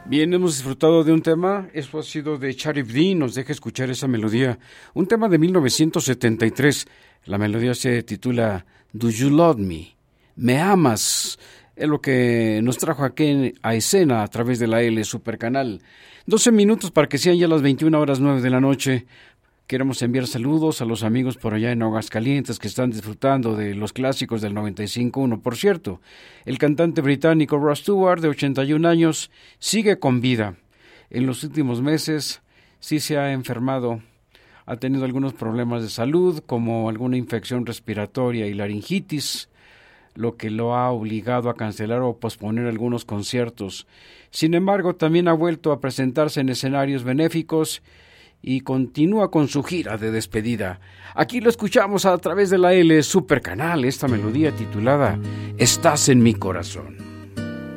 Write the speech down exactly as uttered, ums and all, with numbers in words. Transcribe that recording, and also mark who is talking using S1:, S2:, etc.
S1: Bien, hemos disfrutado de un tema, eso ha sido de Charif D, nos deja escuchar esa melodía, un tema de mil novecientos setenta y tres, la melodía se titula Do You Love Me? ¿Me amas? Es lo que nos trajo aquí a escena a través de la L Supercanal. doce minutos para que sean ya las veintiuna horas nueve de la noche. Queremos enviar saludos a los amigos por allá en Aguascalientes que están disfrutando de los clásicos del noventa y cinco punto uno. Por cierto, el cantante británico Rod Stewart, de ochenta y un años, sigue con vida. En los últimos meses sí se ha enfermado, ha tenido algunos problemas de salud, como alguna infección respiratoria y laringitis, lo que lo ha obligado a cancelar o posponer algunos conciertos. Sin embargo, también ha vuelto a presentarse en escenarios benéficos y continúa con su gira de despedida. Aquí lo escuchamos a través de la L Supercanal, esta melodía titulada Estás en mi corazón.